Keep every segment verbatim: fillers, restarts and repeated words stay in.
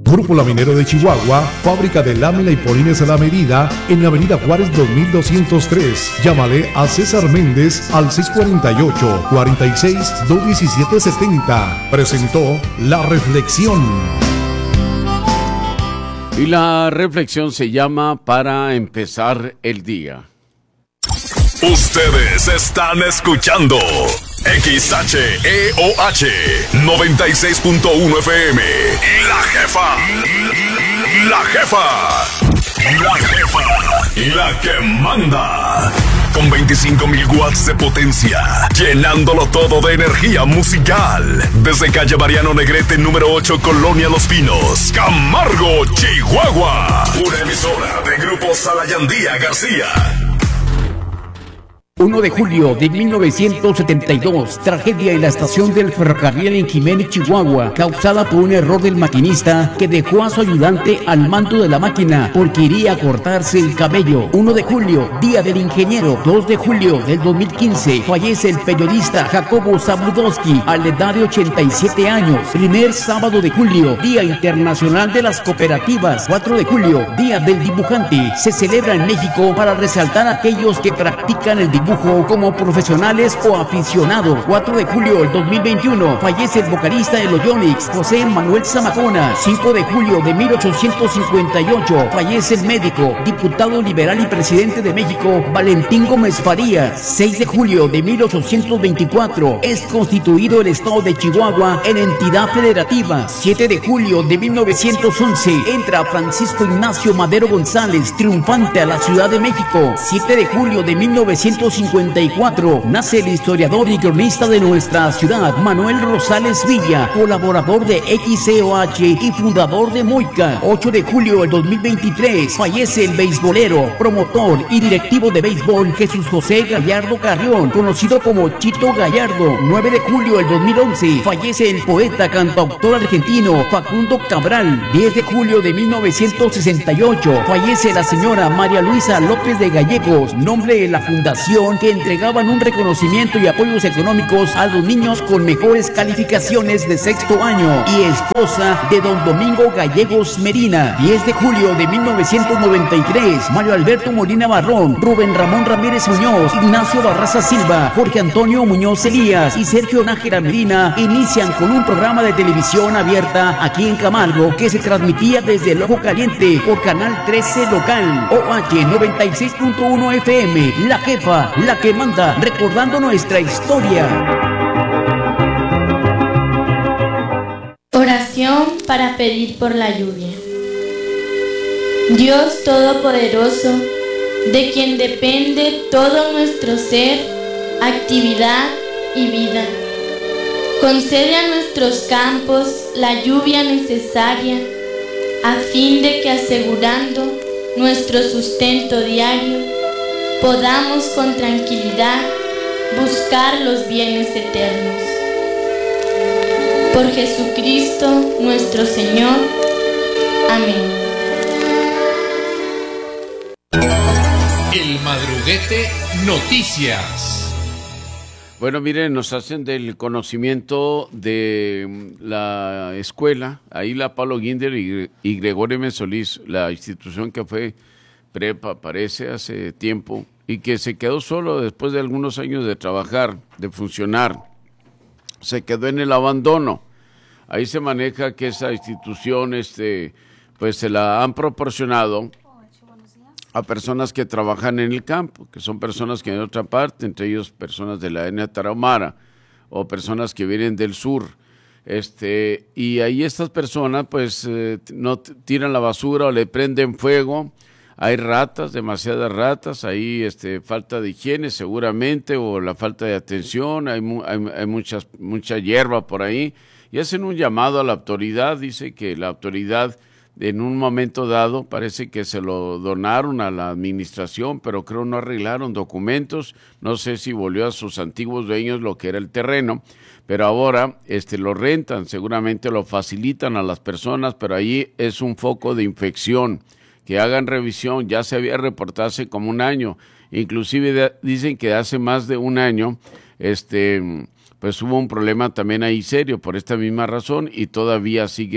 Grupo Laminero de Chihuahua, fábrica de lámina y polines a la medida en la avenida Juárez dos mil doscientos tres. Llámale a César Méndez al seis cuatro ocho, cuatro seis, dos uno siete siete cero. Presentó La Reflexión. Y la reflexión se llama Para empezar el día. Ustedes están escuchando X H E O H noventa y seis punto uno F M. La jefa. La jefa. La jefa. La que manda. Con veinticinco mil watts de potencia, llenándolo todo de energía musical. Desde calle Mariano Negrete, número ocho, Colonia Los Pinos, Camargo, Chihuahua. Una emisora de Grupo Salayandía García. uno de julio de mil novecientos setenta y dos, tragedia en la estación del ferrocarril en Jiménez, Chihuahua, causada por un error del maquinista que dejó a su ayudante al mando de la máquina porque iría a cortarse el cabello. uno de julio, día del ingeniero. dos de julio del dos mil quince, fallece el periodista Jacobo Zabludowski a la edad de ochenta y siete años. Primer sábado de julio, Día Internacional de las Cooperativas. cuatro de julio, Día del Dibujante. Se celebra en México para resaltar a aquellos que practican el dibujo como profesionales o aficionados. cuatro de julio del dos mil veintiuno, fallece el vocalista de los Yonix, José Manuel Zamacona. cinco de julio de mil ochocientos cincuenta y ocho, fallece el médico, diputado liberal y presidente de México, Valentín Gómez Farías. seis de julio de mil ochocientos veinticuatro, es constituido el estado de Chihuahua en entidad federativa. siete de julio de mil novecientos once, entra Francisco Ignacio Madero González, triunfante a la Ciudad de México. siete de julio de mil novecientos cincuenta y cuatro, nace el historiador y cronista de nuestra ciudad, Manuel Rosales Villa, colaborador de X C O H y fundador de Moica. ocho de julio del dos mil veintitrés, fallece el beisbolero, promotor y directivo de béisbol Jesús José Gallardo Carrión, conocido como Chito Gallardo. nueve de julio del dos mil once, fallece el poeta cantautor argentino Facundo Cabral. diez de julio de mil novecientos sesenta y ocho, fallece la señora María Luisa López de Gallegos, nombre de la fundación que entregaban un reconocimiento y apoyos económicos a los niños con mejores calificaciones de sexto año, y esposa de don Domingo Gallegos Medina. diez de julio de mil novecientos noventa y tres, Mario Alberto Molina Barrón, Rubén Ramón Ramírez Muñoz, Ignacio Barraza Silva, Jorge Antonio Muñoz Elías y Sergio Nájera Medina inician con un programa de televisión abierta aquí en Camargo que se transmitía desde el Ojo Caliente por Canal trece local, O H noventa y seis punto uno F M. La jefa, la que manda, recordando nuestra historia. Oración para pedir por la lluvia. Dios Todopoderoso, de quien depende todo nuestro ser, actividad y vida, concede a nuestros campos la lluvia necesaria a fin de que, asegurando nuestro sustento diario, podamos con tranquilidad buscar los bienes eternos. Por Jesucristo nuestro Señor. Amén. El Madruguete Noticias. Bueno, miren, nos hacen del conocimiento de la escuela, ahí la Pablo Guinder y, y Gregorio M. Solís, la institución que fue prepa, parece, hace tiempo, y que se quedó solo después de algunos años de trabajar, de funcionar. Se quedó en el abandono. Ahí se maneja que esa institución, este, pues se la han proporcionado a personas que trabajan en el campo, que son personas que en otra parte, entre ellos personas de la etnia tarahumara o personas que vienen del sur. Este, y ahí estas personas pues eh, no tiran la basura o le prenden fuego. Hay ratas, demasiadas ratas, ahí este, falta de higiene seguramente, o la falta de atención, hay, mu hay, hay muchas, mucha hierba por ahí, y hacen un llamado a la autoridad. Dice que la autoridad en un momento dado parece que se lo donaron a la administración, pero creo no arreglaron documentos, no sé si volvió a sus antiguos dueños lo que era el terreno, pero ahora este, lo rentan, seguramente lo facilitan a las personas, pero ahí es un foco de infección. Que hagan revisión, ya se había reportado hace como un año, inclusive de, dicen que hace más de un año, este, pues hubo un problema también ahí serio por esta misma razón y todavía sigue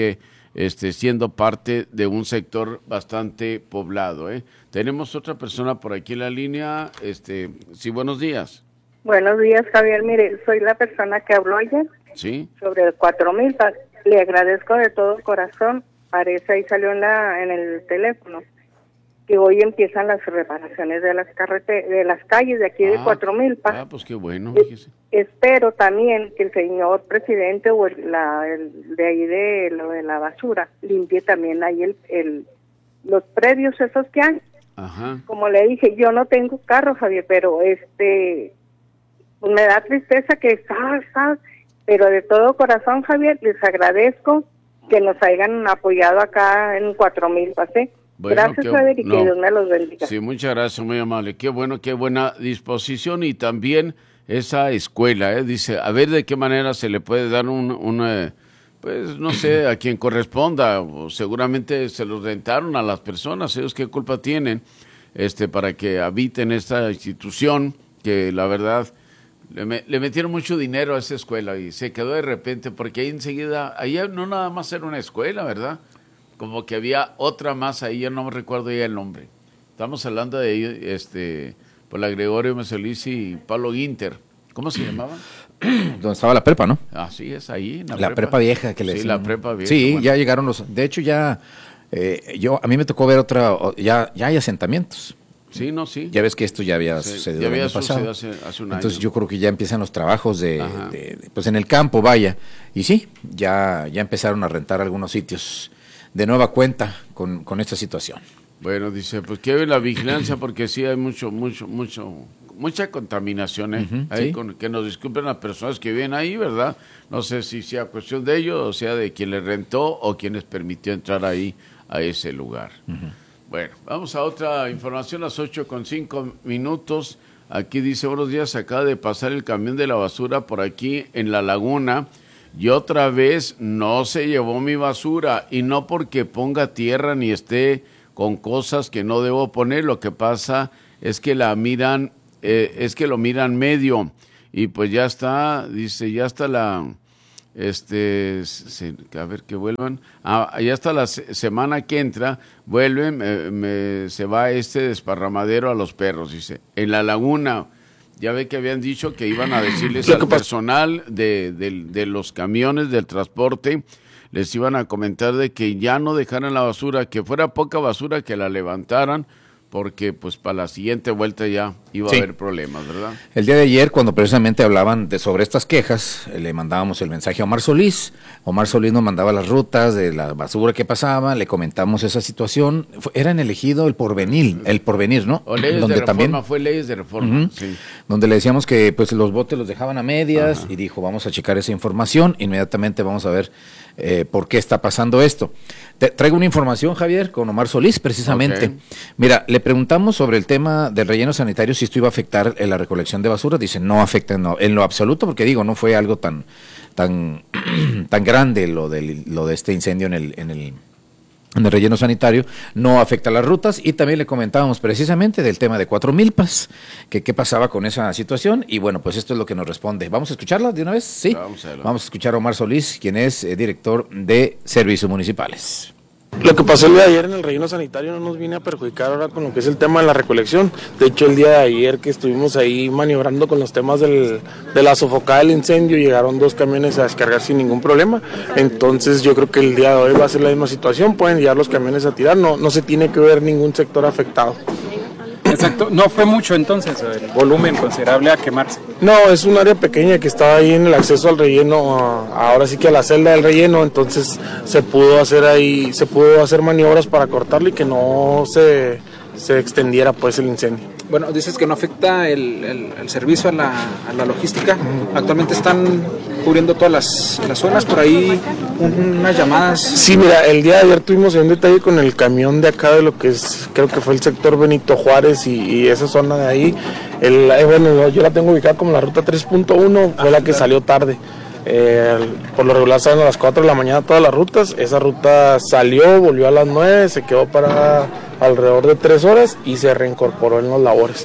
este, siendo parte de un sector bastante poblado, ¿eh? Tenemos otra persona por aquí en la línea. Este, sí, buenos días. Buenos días, Javier. Mire, soy la persona que habló ayer. Sí. Sobre el cuatro mil. Le agradezco de todo corazón. Parece ahí salió en, la, en el teléfono que hoy empiezan las reparaciones de las carreteras, de las calles de aquí ah, de cuatro mil. Ah, pues qué bueno. Es, espero también que el señor presidente o el, la, el de ahí de lo de la basura limpie también ahí el, el los predios esos que hay. Ajá. Como le dije, yo no tengo carro, Javier, pero este pues me da tristeza que ¿sabes? ¿sabes? Pero de todo corazón, Javier, les agradezco que nos hayan apoyado acá en cuatro mil, pasé. Bueno, gracias, qué, Javier, y no, que Dios me los bendiga. Sí, muchas gracias, muy amable. Qué bueno, qué buena disposición. Y también esa escuela, ¿eh? Dice, a ver de qué manera se le puede dar un, una, pues no sé, a quien corresponda, o seguramente se los rentaron a las personas, ellos qué culpa tienen, este, para que habiten esta institución, que la verdad, le, me, le metieron mucho dinero a esa escuela y se quedó de repente, porque ahí enseguida, ahí no nada más era una escuela, ¿verdad? Como que había otra más ahí, yo no me recuerdo ya el nombre. Estamos hablando de este, por la Gregorio Mesolisi y Pablo Guinter. ¿Cómo se llamaba? Donde estaba la prepa, ¿no? Así es, ahí. La, la prepa. prepa vieja que le Sí, decían. la prepa vieja. Sí, bueno. Ya llegaron los... De hecho, ya... Eh, yo A mí me tocó ver otra... Ya, ya hay asentamientos. Sí, no, sí. Ya ves que esto ya había sí, sucedido ya había el año pasado. Hace, hace un Entonces año. yo creo que ya empiezan los trabajos de, de, de... Pues en el campo, vaya. Y sí, ya, ya empezaron a rentar algunos sitios de nueva cuenta con, con esta situación. Bueno, dice, pues que la vigilancia porque sí hay mucho, mucho, mucho, mucha contaminación, ¿eh? Uh-huh, ahí ¿sí? Con, que nos disculpen las personas que viven ahí, ¿verdad? No sé si sea cuestión de ellos, o sea, de quien les rentó o quien les permitió entrar ahí a ese lugar. Uh-huh. Bueno, vamos a otra información, las ocho con cinco minutos. Aquí dice, buenos días, acaba de pasar el camión de la basura por aquí en la laguna. Y otra vez no se llevó mi basura, y no porque ponga tierra ni esté con cosas que no debo poner, lo que pasa es que la miran, eh, es que lo miran medio, y pues ya está, dice, ya está la, este, se, a ver que vuelvan, ah, ya está la se, semana que entra, vuelven, me, me, se va este desparramadero a los perros, dice, en la laguna. Ya ve que habían dicho que iban a decirles al personal de, de, de los camiones del transporte, les iban a comentar de que ya no dejaran la basura, que fuera poca basura, que la levantaran, porque pues para la siguiente vuelta ya iba sí. a haber problemas, ¿verdad? El día de ayer, cuando precisamente hablaban de sobre estas quejas, le mandábamos el mensaje a Omar Solís. Omar Solís nos mandaba las rutas de la basura que pasaba, le comentamos esa situación. Eran elegido el porvenir, el porvenir, ¿no? O leyes donde de reforma, también, fue leyes de reforma. Uh-huh, sí. Donde le decíamos que pues los botes los dejaban a medias. Ajá. Y dijo, vamos a checar esa información, inmediatamente vamos a ver eh, por qué está pasando esto. Te traigo una información, Javier, con Omar Solís, precisamente. Okay. Mira, le preguntamos sobre el tema del relleno sanitario, si esto iba a afectar en la recolección de basura. Dice, no afecta en lo, en lo absoluto, porque digo, no fue algo tan tan tan grande lo de, lo de este incendio en el, en el en el relleno sanitario, no afecta a las rutas. Y también le comentábamos precisamente del tema de Cuatro Milpas, que qué pasaba con esa situación, y bueno, pues esto es lo que nos responde. ¿Vamos a escucharla de una vez? Sí, vamos a, vamos a escuchar a Omar Solís, quien es eh, director de Servicios Municipales. Lo que pasó el día de ayer en el relleno sanitario no nos viene a perjudicar ahora con lo que es el tema de la recolección. De hecho, el día de ayer que estuvimos ahí maniobrando con los temas del, de la sofocada del incendio, llegaron dos camiones a descargar sin ningún problema. Entonces yo creo que el día de hoy va a ser la misma situación, pueden llegar los camiones a tirar, no, no se tiene que ver ningún sector afectado. Exacto, no fue mucho entonces el volumen considerable a quemarse. No, es un área pequeña que estaba ahí en el acceso al relleno, ahora sí que a la celda del relleno, entonces se pudo hacer ahí, se pudo hacer maniobras para cortarlo y que no se, se extendiera pues el incendio. Bueno, dices que no afecta el, el, el servicio a la, a la logística. Actualmente están cubriendo todas las, las zonas, por ahí un, unas llamadas. Sí, mira, el día de ayer tuvimos un detalle con el camión de acá de lo que es, creo que fue el sector Benito Juárez y, y esa zona de ahí. El, eh, bueno, yo la tengo ubicada como la ruta tres punto uno, fue ah, la que claro. salió tarde. Eh, por lo regular salen a las cuatro de la mañana todas las rutas. Esa ruta salió, volvió a las nueve, se quedó para alrededor de tres horas y se reincorporó en las labores.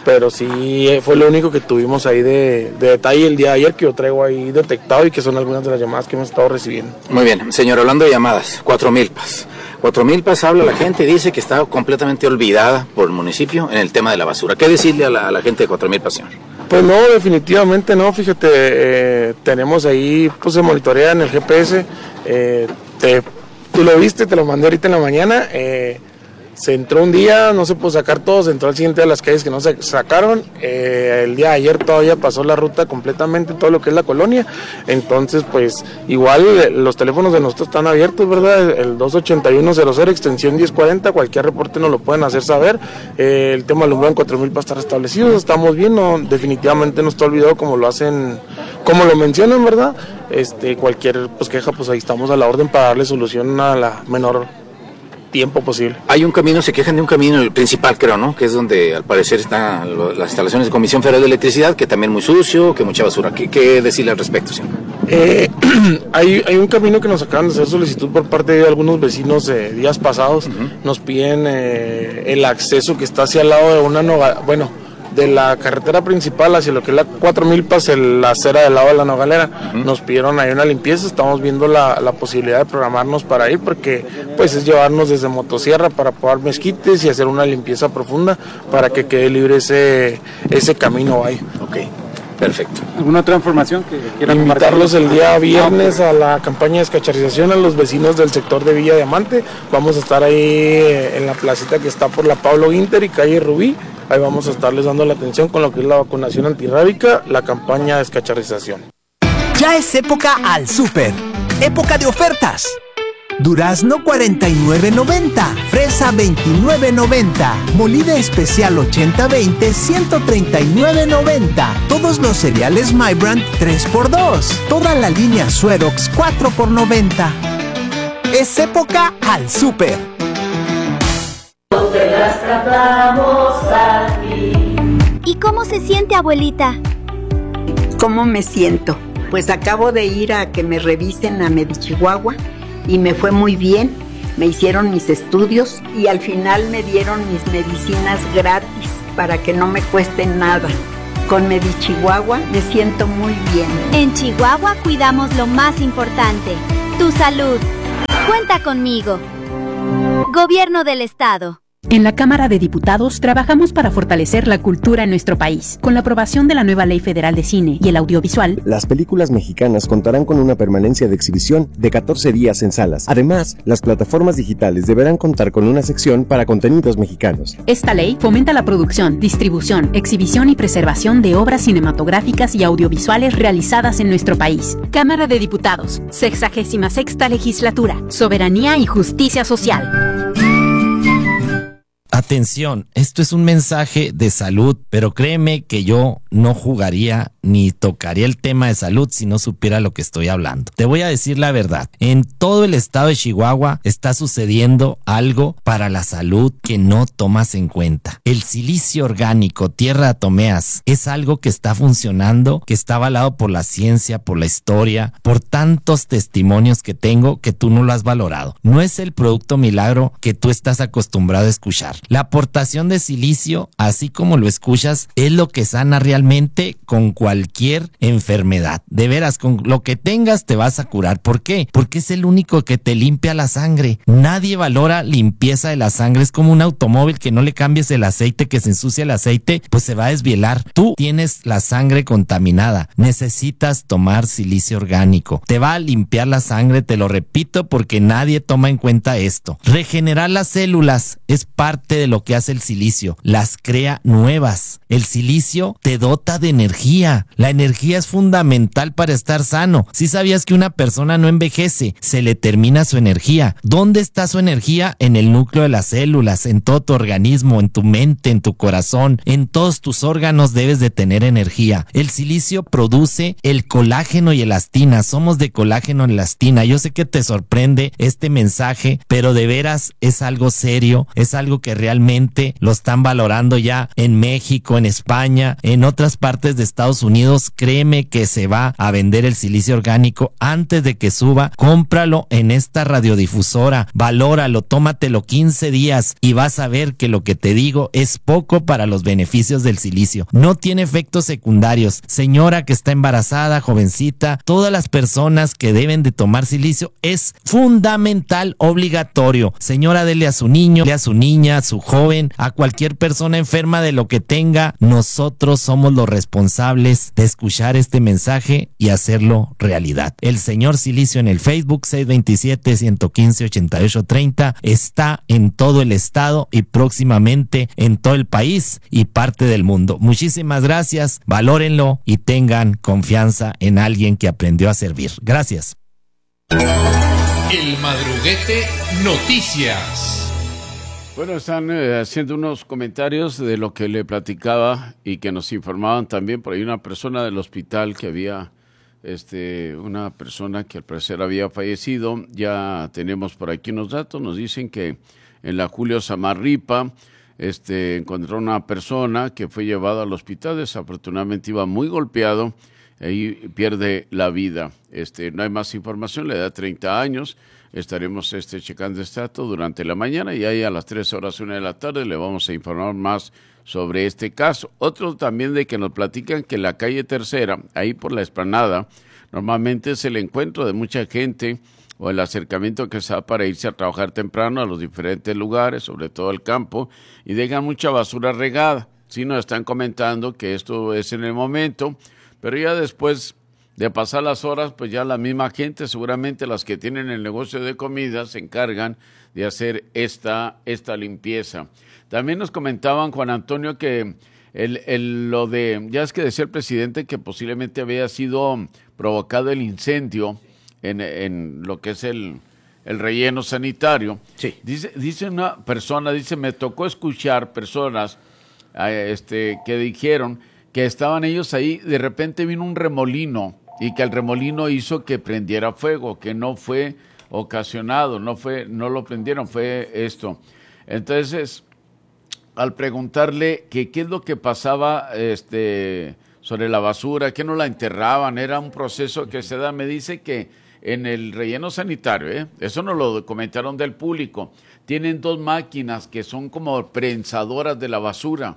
pero sí fue lo único que tuvimos ahí de, de detalle el día de ayer, que yo traigo ahí detectado y que son algunas de las llamadas que hemos estado recibiendo. Muy bien, señor, hablando de llamadas, Cuatro Milpas. Cuatro Milpas habla la gente, dice que está completamente olvidada por el municipio en el tema de la basura. ¿Qué decirle a la, a la gente de Cuatro Milpas, señor? Pues no, definitivamente no, fíjate, eh, tenemos ahí, pues se monitorea en el G P S, eh, te, tú lo viste, te lo mandé ahorita en la mañana, eh, se entró un día, no se pudo sacar todo, se entró al siguiente de las calles que no se sacaron, eh, el día de ayer todavía pasó la ruta completamente, todo lo que es la colonia, entonces pues igual eh, los teléfonos de nosotros están abiertos, ¿verdad? El dos ochenta y uno cero cero, extensión diez cuarenta, cualquier reporte nos lo pueden hacer saber, eh, el tema alumbrado en Cuatro Milpas va a estar establecido, estamos bien, no, definitivamente no está olvidado como lo hacen, como lo mencionan, ¿verdad? Este, cualquier pues queja, pues ahí estamos a la orden para darle solución a la menor tiempo posible. Hay un camino, se quejan de un camino, el principal creo, ¿no? Que es donde al parecer están las instalaciones de Comisión Federal de Electricidad, que también muy sucio, que mucha basura. ¿Qué, qué decirle al respecto, señor? Eh, hay, hay un camino que nos acaban de hacer solicitud por parte de algunos vecinos eh, días pasados. Uh-huh. Nos piden eh, el acceso que está hacia el lado de una nogalera, bueno, de la carretera principal hacia lo que es la Cuatro Milpas, el, la acera del lado de la Nogalera. Uh-huh. Nos pidieron ahí una limpieza, estamos viendo la, la posibilidad de programarnos para ir, porque pues es llevarnos desde motosierra para podar mezquites y hacer una limpieza profunda para que quede libre ese, ese camino ahí. Ok, perfecto. ¿Alguna otra información que quieran invitarlos el día viernes a la campaña de descacharización a los vecinos del sector de Villa Diamante? Vamos a estar ahí en la placita que está por la Pablo Guinter y calle Rubí. Ahí vamos a estarles dando la atención con lo que es la vacunación antirrábica, la campaña de descacharización. Ya es época al súper, época de ofertas. Durazno cuarenta y nueve noventa, fresa veintinueve noventa, molida especial ochenta veinte ciento treinta y nueve noventa. Todos los cereales My Brand tres por dos. Toda la línea Suerox cuatro por noventa. Es época al súper. Te las cantamos aquí. ¿Y cómo se siente, abuelita? ¿Cómo me siento? Pues acabo de ir a que me revisen a Medichihuahua y me fue muy bien. Me hicieron mis estudios y al final me dieron mis medicinas gratis para que no me cuesten nada. Con Medichihuahua me siento muy bien. En Chihuahua cuidamos lo más importante, tu salud. Cuenta conmigo. Gobierno del Estado. En la Cámara de Diputados trabajamos para fortalecer la cultura en nuestro país. Con la aprobación de la nueva Ley Federal de Cine y el Audiovisual, las películas mexicanas contarán con una permanencia de exhibición de catorce días en salas. Además, las plataformas digitales deberán contar con una sección para contenidos mexicanos. Esta ley fomenta la producción, distribución, exhibición y preservación de obras cinematográficas y audiovisuales realizadas en nuestro país. Cámara de Diputados, sexagésima sexta legislatura, soberanía y justicia social. Atención, esto es un mensaje de salud, pero créeme que yo no jugaría ni tocaría el tema de salud si no supiera lo que estoy hablando. Te voy a decir la verdad, en todo el estado de Chihuahua está sucediendo algo para la salud que no tomas en cuenta. El silicio orgánico, tierra de atomeas, es algo que está funcionando, que está avalado por la ciencia, por la historia, por tantos testimonios que tengo que tú no lo has valorado. No es el producto milagro que tú estás acostumbrado a escuchar. La aportación de silicio, así como lo escuchas, es lo que sana realmente con cualquier enfermedad. De veras, con lo que tengas te vas a curar. ¿Por qué? Porque es el único que te limpia la sangre. Nadie valora limpieza de la sangre. Es como un automóvil que no le cambies el aceite, que se ensucia el aceite, pues se va a desvielar. Tú tienes la sangre contaminada. Necesitas tomar silicio orgánico. Te va a limpiar la sangre, te lo repito, porque nadie toma en cuenta esto. Regenerar las células es parte de lo que hace el silicio, las crea nuevas. El silicio te dota de energía. La energía es fundamental para estar sano. Si sabías que una persona no envejece, se le termina su energía. ¿Dónde está su energía? En el núcleo de las células, en todo tu organismo, en tu mente, en tu corazón, en todos tus órganos debes de tener energía. El silicio produce el colágeno y elastina. Somos de colágeno y elastina. Yo sé que te sorprende este mensaje, pero de veras es algo serio, es algo que realmente lo están valorando ya en México, en España, en otras partes de Estados Unidos. Créeme que se va a vender el silicio orgánico antes de que suba. Cómpralo en esta radiodifusora, valóralo, tómatelo quince días y vas a ver que lo que te digo es poco para los beneficios del silicio. No tiene efectos secundarios. Señora que está embarazada, jovencita, todas las personas que deben de tomar silicio, es fundamental, obligatorio. Señora, dele a su niño, dele a su niña, a su joven, a cualquier persona enferma de lo que tenga. Nosotros somos los responsables de escuchar este mensaje y hacerlo realidad. El señor Silicio en el Facebook, seis dos siete, uno uno cinco, ocho ocho tres cero, está en todo el estado y próximamente en todo el país y parte del mundo. Muchísimas gracias, valórenlo y tengan confianza en alguien que aprendió a servir. Gracias. El Madruguete Noticias. Bueno, están eh, haciendo unos comentarios de lo que le platicaba y que nos informaban también. Por ahí una persona del hospital que había, este, una persona que al parecer había fallecido. Ya tenemos por aquí unos datos. Nos dicen que en la Julio Samarripa este, encontró una persona que fue llevada al hospital. Desafortunadamente iba muy golpeado y pierde la vida. Este, no hay más información, le da treinta años. Estaremos este, checando este dato durante la mañana y ahí a las tres horas, una de la tarde, le vamos a informar más sobre este caso. Otro también de que nos platican que la calle Tercera, ahí por la Explanada, normalmente es el encuentro de mucha gente o el acercamiento que se da para irse a trabajar temprano a los diferentes lugares, sobre todo el campo, y dejan mucha basura regada. Sí nos están comentando que esto es en el momento, pero ya después de pasar las horas, pues ya la misma gente, seguramente las que tienen el negocio de comida, se encargan de hacer esta, esta limpieza. También nos comentaban, Juan Antonio, que el, el, lo de, ya es que decía el presidente que posiblemente había sido provocado el incendio en, en lo que es el, el relleno sanitario. Sí. Dice, dice una persona, dice, me tocó escuchar personas eh, este, que dijeron que estaban ellos ahí, de repente vino un remolino y que el remolino hizo que prendiera fuego, que no fue ocasionado, no fue, no lo prendieron, fue esto. Entonces, al preguntarle que qué es lo que pasaba este, sobre la basura, que no la enterraban, era un proceso que se da, me dice que en el relleno sanitario, ¿eh? Eso nos lo comentaron del público, tienen dos máquinas que son como prensadoras de la basura,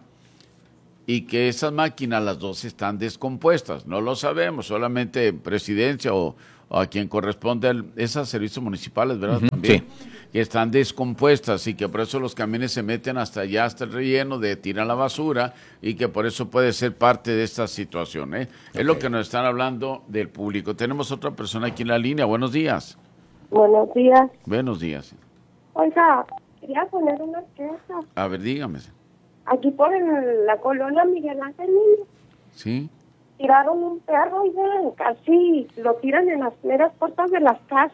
y que esas máquinas, las dos, están descompuestas. No lo sabemos, solamente Presidencia o, o a quien corresponde el, esas servicios municipales, ¿verdad? Uh-huh, también, sí. Que están descompuestas y que por eso los camiones se meten hasta allá, hasta el relleno, de tirar la basura y que por eso puede ser parte de esta situación, ¿eh? Okay. Es lo que nos están hablando del público. Tenemos otra persona aquí en la línea. Buenos días. Buenos días. Buenos días. Oiga, quería poner una queja. A ver, dígame. Aquí por el, la colonia Miguel Ángel Niño. Sí. Tiraron un perro y casi lo tiran en las meras puertas de las casas.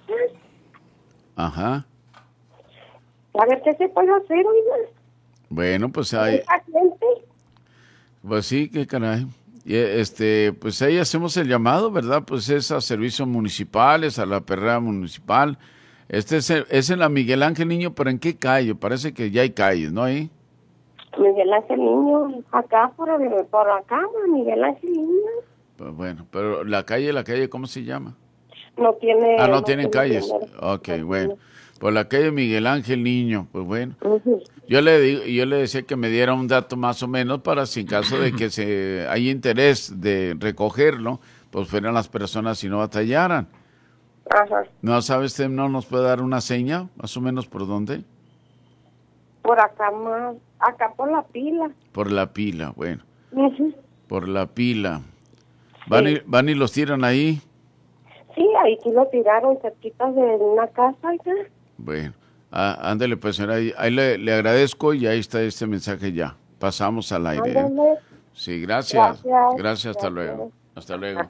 Ajá. A ver qué se puede hacer, oiga. Bueno, pues hay... Pues sí, qué caray. Este, pues ahí hacemos el llamado, ¿verdad? Pues es a servicios municipales, a la perrera municipal. Este es, es en la Miguel Ángel Niño, pero ¿en qué calle? Parece que ya hay calles, ¿no? Ahí. Miguel Ángel Niño, acá por, el, por acá, Miguel Ángel Niño. Pues bueno, pero la calle, la calle, ¿cómo se llama? No tiene... Ah, no, no tiene tienen calles. Primero. Ok, no bueno. Tiene. Por la calle Miguel Ángel Niño, pues bueno. Uh-huh. Yo le digo, yo le decía que me diera un dato más o menos para si en caso de que se haya interés de recogerlo, pues fueran las personas y no batallaran. Ajá. ¿No sabe usted, no nos puede dar una seña, más o menos por dónde? Por acá más, acá por la pila. Por la pila, bueno. Uh-huh. Por la pila. ¿Van, sí. y, ¿Van y los tiran ahí? Sí, ahí sí lo tiraron cerquita de una casa. ¿Ya? Bueno, ah, ándale pues, señora, ahí, ahí le, le agradezco y ahí está este mensaje ya. Pasamos al aire. ¿Eh? Sí, gracias. Gracias, gracias hasta gracias. luego. Hasta luego.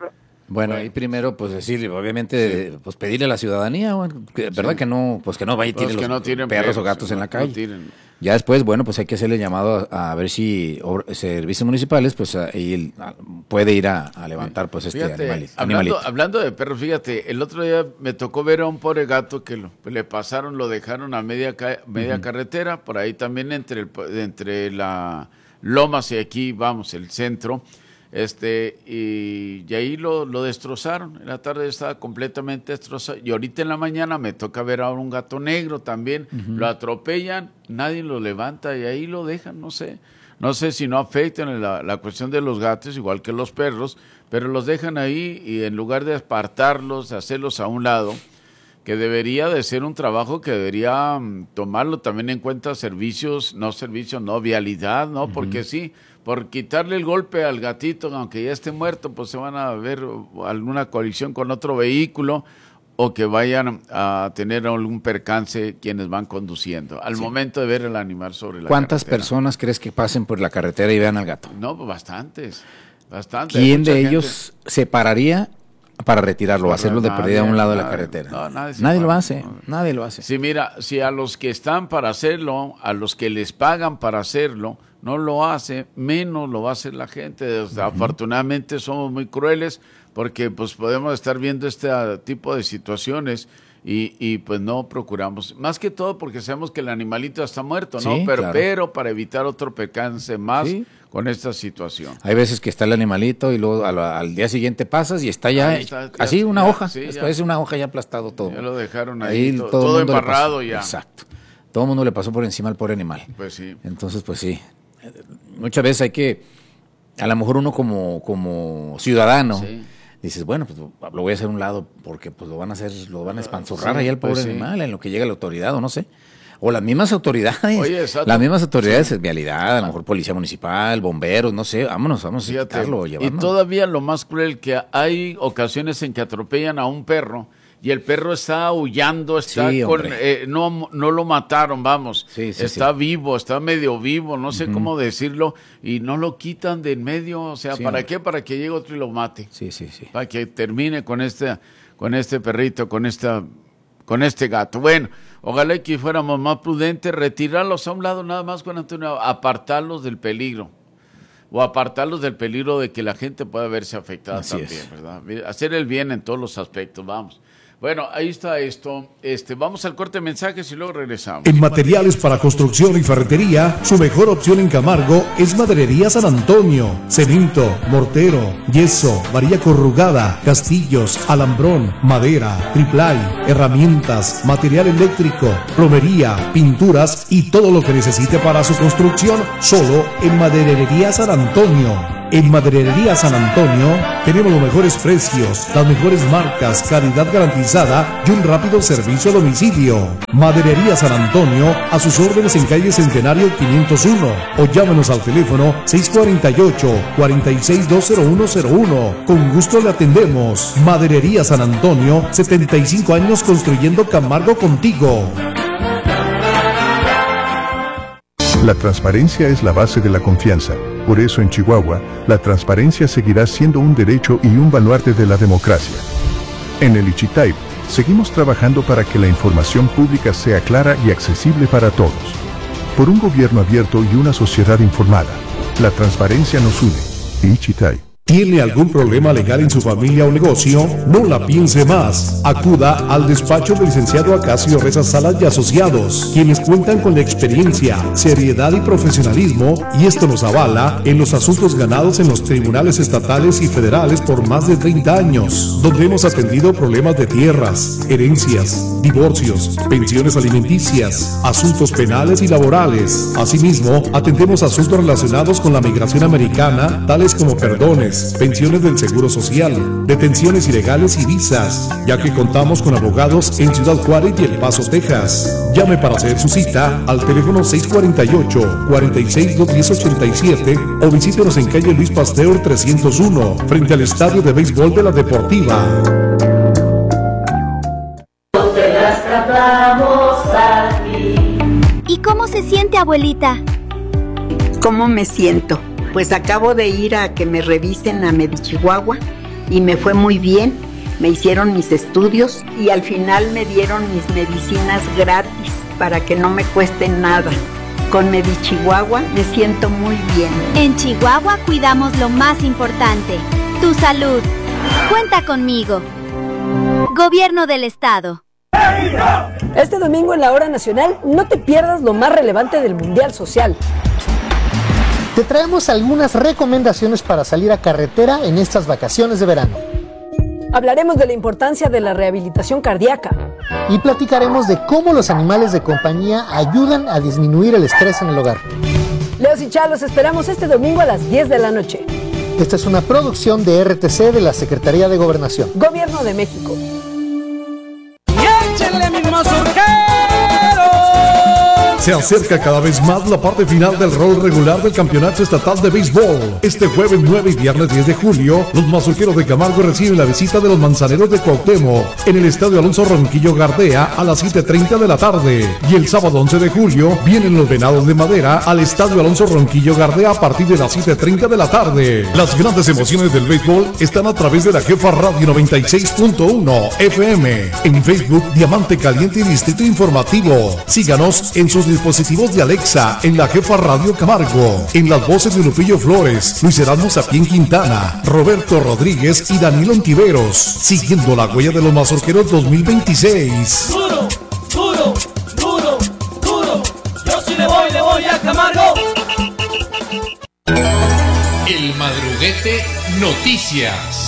Bueno, ahí primero, pues decirle, obviamente, sí. pues pedirle a la ciudadanía, bueno, que, ¿verdad? Sí. Que no, pues que no vaya y tire los, no perros, perros o gatos no, en la calle. No tiren. Ya después, bueno, pues hay que hacerle llamado a, a ver si or, servicios municipales, pues ahí puede ir a, a levantar, pues este fíjate, animalito, hablando, animalito. Hablando de perros, fíjate, el otro día me tocó ver a un pobre gato que lo, le pasaron, lo dejaron a media, media uh-huh. carretera, por ahí también entre, el, entre la Lomas y aquí, vamos, el centro. Este, y, y ahí lo, lo destrozaron. En la tarde estaba completamente destrozado. Y ahorita en la mañana me toca ver ahora un gato negro también. Uh-huh. Lo atropellan, nadie lo levanta y ahí lo dejan, no sé. No sé si no afectan la, la cuestión de los gatos, igual que los perros, pero los dejan ahí y en lugar de apartarlos, de hacerlos a un lado, que debería de ser un trabajo que debería um, tomarlo también en cuenta servicios, no servicios, no vialidad, ¿no? Uh-huh. Porque sí, por quitarle el golpe al gatito, aunque ya esté muerto, pues se van a ver alguna colisión con otro vehículo o que vayan a tener algún percance quienes van conduciendo. Al sí. momento de ver el animal sobre la ¿Cuántas carretera. personas crees que pasen por la carretera y vean al gato? No, pues bastantes, bastantes. ¿Quién de ellos se pararía para retirarlo, no, hacerlo de nadie, perdida a un lado nadie, de la carretera? No, nadie, nadie lo hace, no. nadie lo hace. Sí, mira, si a los que están para hacerlo, a los que les pagan para hacerlo, no lo hace, menos lo va a hacer la gente. Uh-huh. Afortunadamente somos muy crueles porque pues podemos estar viendo este tipo de situaciones y, y pues no procuramos. Más que todo porque sabemos que el animalito está muerto, ¿no? Sí, pero, claro. pero para evitar otro percance más ¿Sí? con esta situación. Hay veces que está el animalito y luego al, al día siguiente pasas y está ya, está, ya así una ya, hoja, sí, después es una hoja ya aplastado todo. Ya lo dejaron ahí, ahí todo, todo, todo embarrado ya. Exacto. Todo el mundo le pasó por encima al pobre animal. Pues sí. Entonces, pues sí. Muchas veces hay que, a lo mejor uno como, como ciudadano, sí. dices, bueno, pues lo voy a hacer a un lado porque pues lo van a hacer, lo van a espanzurrar sí, ahí al pobre pues sí. animal en lo que llega la autoridad o no sé. O las mismas autoridades, Oye, las mismas autoridades, sí. vialidad, a lo mejor policía municipal, bomberos, no sé, vámonos, vamos Fíjate, a quitarlo. Y todavía lo más cruel que hay ocasiones en que atropellan a un perro y el perro está aullando, está sí, con, eh, no, no lo mataron, vamos, sí, sí, está sí. vivo, está medio vivo, no sé uh-huh. cómo decirlo, y no lo quitan de en medio, o sea, sí, ¿para hombre. qué? Para que llegue otro y lo mate. Sí, sí, sí. Para que termine con este, con este perrito, con esta, con este gato. Bueno, ojalá que fuéramos más prudentes, retirarlos a un lado nada más, Juan Antonio, apartarlos del peligro. O apartarlos del peligro de que la gente pueda verse afectada Así también, es. ¿verdad? Hacer el bien en todos los aspectos, vamos. Bueno, ahí está esto. Este, vamos al corte de mensajes y luego regresamos. En materiales para construcción y ferretería, su mejor opción en Camargo es Maderería San Antonio. Cemento, mortero, yeso, varilla corrugada, castillos, alambrón, madera, triplay, herramientas, material eléctrico, plomería, pinturas y todo lo que necesite para su construcción, solo en Maderería San Antonio. En Maderería San Antonio tenemos los mejores precios, las mejores marcas, calidad garantizada y un rápido servicio a domicilio. Maderería San Antonio, a sus órdenes en calle Centenario quinientos uno o llámenos al teléfono seis cuatro ocho, cuatro seis dos cero uno cero uno. Con gusto le atendemos. Maderería San Antonio, setenta y cinco años construyendo Camargo contigo. La transparencia es la base de la confianza. Por eso en Chihuahua, la transparencia seguirá siendo un derecho y un baluarte de la democracia. En el Ichitay, seguimos trabajando para que la información pública sea clara y accesible para todos. Por un gobierno abierto y una sociedad informada, la transparencia nos une. Ichitay. ¿Tiene algún problema legal en su familia o negocio? No la piense más. Acuda al despacho del licenciado Acacio Reza Salas y Asociados, quienes cuentan con la experiencia, seriedad y profesionalismo, y esto nos avala en los asuntos ganados en los tribunales estatales y federales por más de treinta años, donde hemos atendido problemas de tierras, herencias, divorcios, pensiones alimenticias, asuntos penales y laborales. Asimismo, atendemos asuntos relacionados con la migración americana, tales como perdones, pensiones del Seguro Social, detenciones ilegales y visas, ya que contamos con abogados en Ciudad Juárez y El Paso, Texas. Llame para hacer su cita al teléfono seis cuatro ocho, cuatro seis dos uno cero ocho siete o visítenos en calle Luis Pasteur trescientos uno, frente al Estadio de Béisbol de la Deportiva. ¿Y cómo se siente, abuelita? ¿Cómo me siento? Pues acabo de ir a que me revisen a Medichihuahua y me fue muy bien. Me hicieron mis estudios y al final me dieron mis medicinas gratis para que no me cueste nada. Con Medichihuahua me siento muy bien. En Chihuahua cuidamos lo más importante, tu salud. Cuenta conmigo. Gobierno del Estado. Este domingo en la Hora Nacional no te pierdas lo más relevante del Mundial Social. Te traemos algunas recomendaciones para salir a carretera en estas vacaciones de verano. Hablaremos de la importancia de la rehabilitación cardíaca. Y platicaremos de cómo los animales de compañía ayudan a disminuir el estrés en el hogar. Leos y Chá, los esperamos este domingo a las diez de la noche. Esta es una producción de R T C de la Secretaría de Gobernación. Gobierno de México. Se acerca cada vez más la parte final del rol regular del Campeonato Estatal de Béisbol. Este jueves nueve y viernes diez de julio, los mazorqueros de Camargo reciben la visita de los manzaneros de Cuauhtémoc en el Estadio Alonso Ronquillo Gardea a las siete treinta de la tarde. Y el sábado once de julio, vienen los Venados de Madera al Estadio Alonso Ronquillo Gardea a partir de las siete treinta de la tarde. Las grandes emociones del béisbol están a través de la Jefa Radio noventa y seis punto uno F M. En Facebook, Diamante Caliente y Distrito Informativo. Síganos en sus dispositivos de Alexa en la Jefa Radio Camargo. En las voces de Lupillo Flores, Luis Erasmo Sapien Quintana, Roberto Rodríguez y Danilo Ontiveros. Siguiendo la huella de los mazorqueros dos mil veintiséis. Duro, duro, duro, duro. Yo sí le voy, le voy a Camargo. El Madruguete Noticias.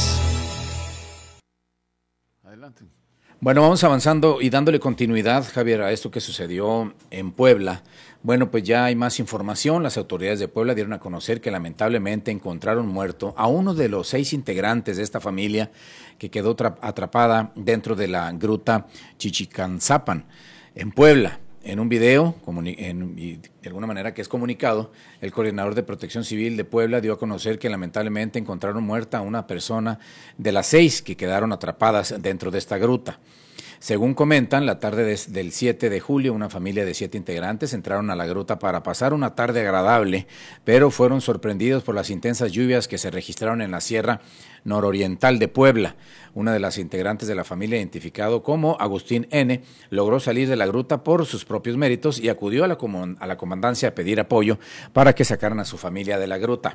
Bueno, vamos avanzando y dándole continuidad, Javier, a esto que sucedió en Puebla. Bueno, pues ya hay más información. Las autoridades de Puebla dieron a conocer que lamentablemente encontraron muerto a uno de los seis integrantes de esta familia que quedó atrapada dentro de la gruta Chichicanzapan, en Puebla. En un video, en, y de alguna manera que es comunicado, el coordinador de Protección Civil de Puebla dio a conocer que lamentablemente encontraron muerta a una persona de las seis que quedaron atrapadas dentro de esta gruta. Según comentan, la tarde de, del siete de julio, una familia de siete integrantes entraron a la gruta para pasar una tarde agradable, pero fueron sorprendidos por las intensas lluvias que se registraron en la sierra nororiental de Puebla. Una de las integrantes de la familia, identificado como Agustín N., logró salir de la gruta por sus propios méritos y acudió a la, a la comandancia a pedir apoyo para que sacaran a su familia de la gruta.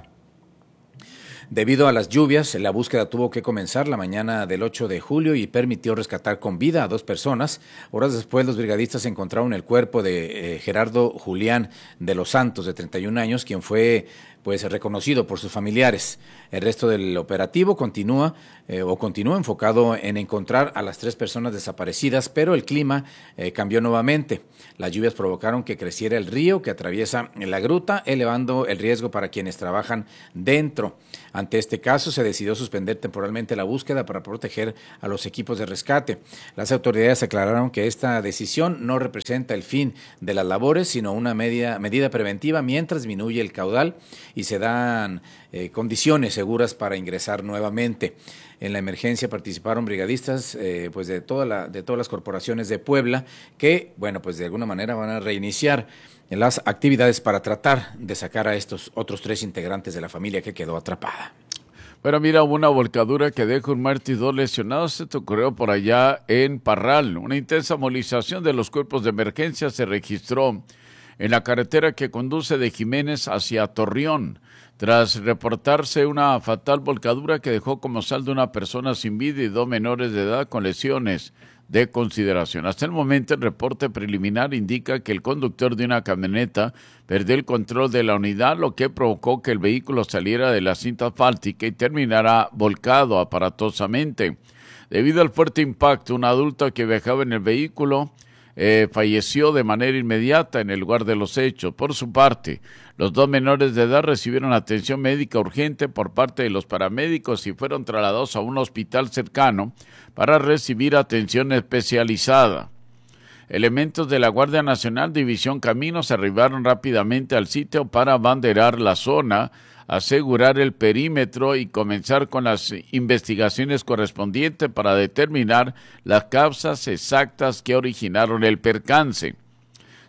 Debido a las lluvias, la búsqueda tuvo que comenzar la mañana del ocho de julio y permitió rescatar con vida a dos personas. Horas después, los brigadistas encontraron el cuerpo de eh, Gerardo Julián de los Santos, de treinta y un años, quien fue pues reconocido por sus familiares. El resto del operativo continúa eh, o continúa enfocado en encontrar a las tres personas desaparecidas, pero el clima eh, cambió nuevamente. Las lluvias provocaron que creciera el río que atraviesa la gruta, elevando el riesgo para quienes trabajan dentro. Ante este caso, se decidió suspender temporalmente la búsqueda para proteger a los equipos de rescate. Las autoridades aclararon que esta decisión no representa el fin de las labores, sino una media, medida preventiva mientras disminuye el caudal y se dan eh, condiciones seguras para ingresar nuevamente. En la emergencia participaron brigadistas eh, pues de, toda la, de todas las corporaciones de Puebla que, bueno, pues de alguna manera van a reiniciar las actividades para tratar de sacar a estos otros tres integrantes de la familia que quedó atrapada. Pero mira, hubo una volcadura que dejó un muerto y dos lesionados. Esto ocurrió por allá en Parral. Una intensa movilización de los cuerpos de emergencia se registró en la carretera que conduce de Jiménez hacia Torreón, tras reportarse una fatal volcadura que dejó como saldo una persona sin vida y dos menores de edad con lesiones de consideración. Hasta el momento, el reporte preliminar indica que el conductor de una camioneta perdió el control de la unidad, lo que provocó que el vehículo saliera de la cinta asfáltica y terminara volcado aparatosamente. Debido al fuerte impacto, un adulto que viajaba en el vehículo Eh, falleció de manera inmediata en el lugar de los hechos. Por su parte, los dos menores de edad recibieron atención médica urgente por parte de los paramédicos y fueron trasladados a un hospital cercano para recibir atención especializada. Elementos de la Guardia Nacional División Caminos arribaron rápidamente al sitio para abanderar la zona, asegurar el perímetro y comenzar con las investigaciones correspondientes para determinar las causas exactas que originaron el percance.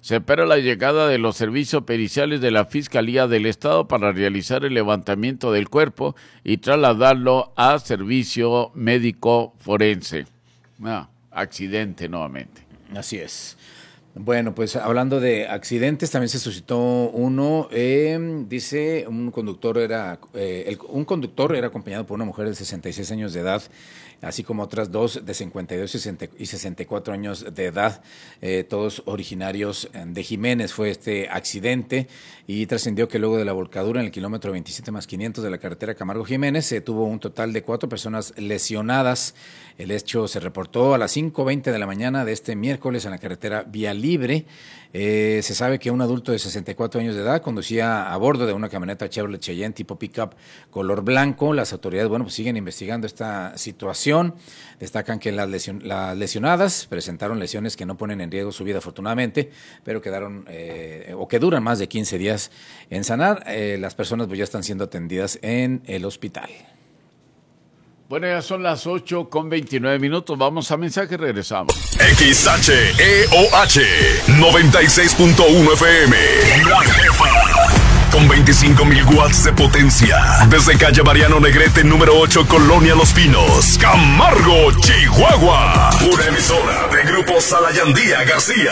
Se espera la llegada de los servicios periciales de la Fiscalía del Estado para realizar el levantamiento del cuerpo y trasladarlo a servicio médico forense. Ah, accidente nuevamente. Así es. Bueno, pues hablando de accidentes, también se suscitó uno, eh, dice, un conductor era eh, el, un conductor era acompañado por una mujer de sesenta y seis años de edad, así como otras dos de cincuenta y dos y sesenta y cuatro años de edad, eh, todos originarios de Jiménez. Fue este accidente y trascendió que luego de la volcadura en el kilómetro veintisiete más quinientos de la carretera Camargo Jiménez se tuvo un total de cuatro personas lesionadas. El hecho se reportó a las cinco veinte de la mañana de este miércoles en la carretera Vía Libre. Eh, se sabe que un adulto de sesenta y cuatro años de edad conducía a bordo de una camioneta Chevrolet Cheyenne tipo pick-up color blanco. Las autoridades, bueno, pues siguen investigando esta situación. Destacan que las, lesion, las lesionadas presentaron lesiones que no ponen en riesgo su vida, afortunadamente, pero quedaron eh, o que duran más de quince días en sanar. Eh, las personas pues ya están siendo atendidas en el hospital. Bueno, ya son las ocho con veintinueve minutos. Vamos a mensaje y regresamos. X H E O H noventa y seis punto uno F M. La Jefa. Con veinticinco mil watts de potencia. Desde calle Mariano Negrete, número ocho, Colonia Los Pinos, Camargo, Chihuahua. Una emisora de Grupo Salayandía García.